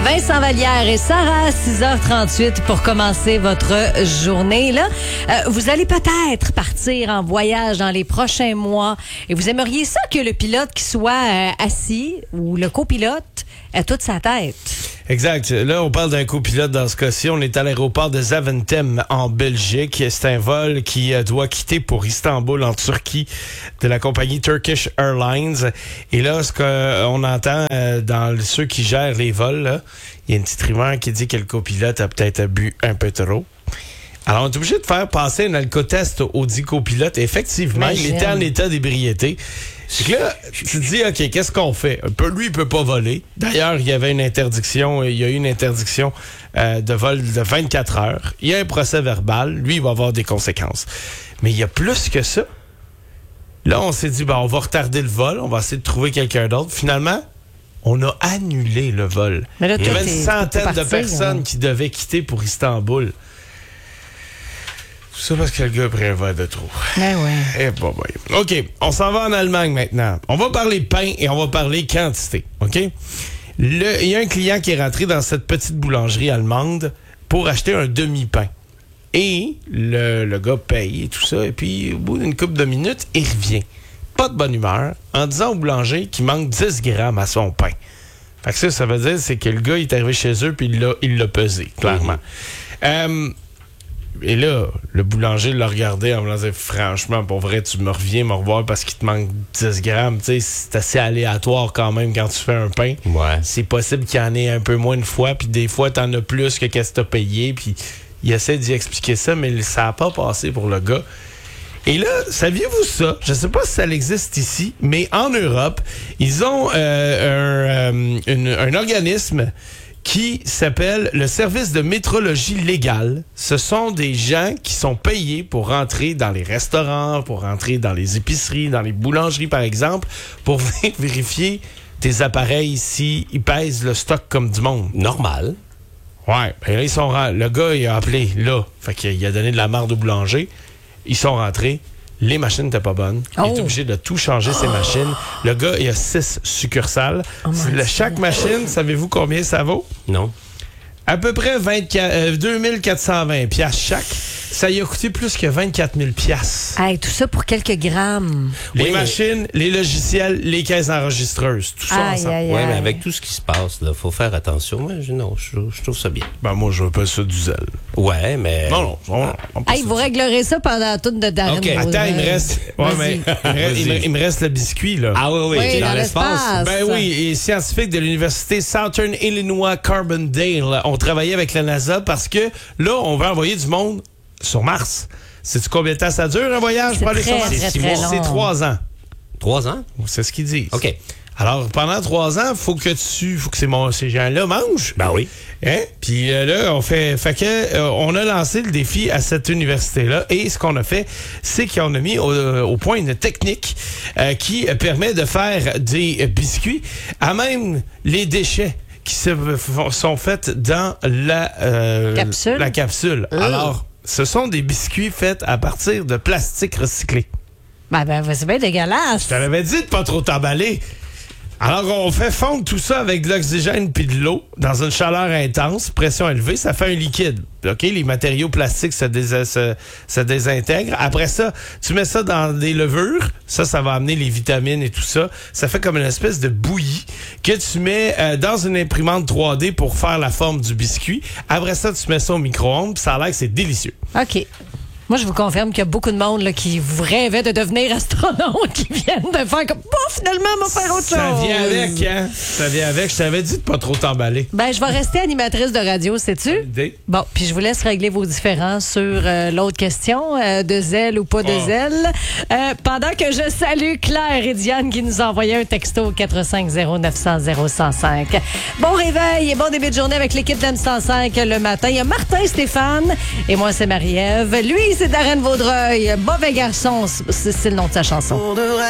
Vincent Vallière et Sarah, 6h38 pour commencer votre journée. Là, vous allez peut-être partir en voyage dans les prochains mois et vous aimeriez ça que le pilote qui soit assis ou le copilote ait toute sa tête. Exact. Là, on parle d'un copilote dans ce cas-ci. On est à l'aéroport de Zaventem en Belgique. C'est un vol qui doit quitter pour Istanbul en Turquie de la compagnie Turkish Airlines. Et là, ce qu'on entend dans ceux qui gèrent les vols, là, il y a une petite rumeur qui dit que le copilote a peut-être bu un peu trop. Alors, on est obligé de faire passer un alcotest au dit copilote. Effectivement, il était en état d'ébriété. C'est que là, tu te dis, OK, qu'est-ce qu'on fait? Lui, il peut pas voler. D'ailleurs, il y a eu une interdiction de vol de 24 heures. Il y a un procès verbal. Lui, il va avoir des conséquences. Mais il y a plus que ça. Là, on s'est dit, on va retarder le vol. On va essayer de trouver quelqu'un d'autre. Finalement, on a annulé le vol. Mais là, il y avait une centaine de personnes qui devaient quitter pour Istanbul. Tout ça parce que le gars a pris un verre de trop. Ben ouais. OK, on s'en va en Allemagne maintenant. On va parler pain et on va parler quantité. OK? Il y a un client qui est rentré dans cette petite boulangerie allemande pour acheter un demi-pain. Et le gars paye et tout ça. Et puis, au bout d'une couple de minutes, il revient. Pas de bonne humeur, en disant au boulanger qu'il manque 10 grammes à son pain. Fait que ça veut dire c'est que le gars il est arrivé chez eux puis il l'a pesé, clairement. Et là, le boulanger l'a regardé en me disant, franchement, pour vrai, tu me reviens me revoir parce qu'il te manque 10 grammes. Tu sais, c'est assez aléatoire quand même quand tu fais un pain. Ouais. C'est possible qu'il y en ait un peu moins de fois, puis des fois, t'en as plus que qu'est-ce que t'as payé. Puis il essaie d'y expliquer ça, mais ça n'a pas passé pour le gars. Et là, saviez-vous ça? Je ne sais pas si ça existe ici, mais en Europe, ils ont un organisme qui s'appelle le service de métrologie légale. Ce sont des gens qui sont payés pour rentrer dans les restaurants, pour rentrer dans les épiceries, dans les boulangeries, par exemple, pour venir vérifier tes appareils s'ils pèsent le stock comme du monde. Normal. Ouais. Ben là, le gars, il a appelé là. Fait qu'il a donné de la marde au boulanger. Ils sont rentrés. Les machines n'étaient pas bonnes. Il est obligé de tout changer, ses machines. Le gars, il a 6 succursales. Chaque machine, savez-vous combien ça vaut? Non. À peu près 2420 piastres chaque. Ça y a coûté plus que 24 000 piastres. Hey, tout ça pour quelques grammes. Les machines, les logiciels, les caisses enregistreuses, tout ça ensemble. Oui, mais avec tout ce qui se passe, il faut faire attention. Moi, je trouve ça bien. Ben moi, je veux pas ça du zèle. Ouais, mais... Non. Hey, vous réglerez ça pendant toute de Darren. OK, attends, il me reste... il me reste le biscuit, là. Ah oui, qui est dans l'espace. Ben oui, et scientifiques de l'Université Southern Illinois Carbondale ont travaillé avec la NASA parce que là, on va envoyer du monde sur Mars. Sais-tu combien de temps ça dure, un voyage pour aller sur Mars? C'est 6 mois. C'est 3 ans. 3 ans? C'est ce qu'ils disent. OK. Alors, pendant 3 ans, faut que ces gens-là mangent. Ben oui. Hein? Puis là, on a lancé le défi à cette université-là. Et ce qu'on a fait, c'est qu'on a mis au point une technique qui permet de faire des biscuits à même les déchets qui sont faits dans la capsule. Alors, ce sont des biscuits faits à partir de plastique recyclé. Ben, c'est bien dégueulasse. Je t'avais dit de pas trop t'emballer. Alors, on fait fondre tout ça avec de l'oxygène puis de l'eau dans une chaleur intense, pression élevée. Ça fait un liquide. OK? Les matériaux plastiques se désintègrent. Après ça, tu mets ça dans des levures. Ça va amener les vitamines et tout ça. Ça fait comme une espèce de bouillie que tu mets dans une imprimante 3D pour faire la forme du biscuit. Après ça, tu mets ça au micro-ondes. Puis ça a l'air que c'est délicieux. OK. Moi, je vous confirme qu'il y a beaucoup de monde là, qui rêvait de devenir astronaute, qui viennent de faire comme, finalement, on va faire autre chose. Ça vient avec, hein? Ça vient avec. Je t'avais dit de pas trop t'emballer. Ben, je vais rester animatrice de radio, sais-tu? Bon, puis je vous laisse régler vos différends sur l'autre question, de zèle ou pas de zèle. Pendant que je salue Claire et Diane qui nous ont envoyé un texto au 450-900-0105. Bon réveil et bon début de journée avec l'équipe d'M105 le matin. Il y a Martin Stéphane et moi, c'est Marie-Ève. Lui, c'est Darren Vaudreuil. Mauvais garçon, c'est le nom de sa chanson.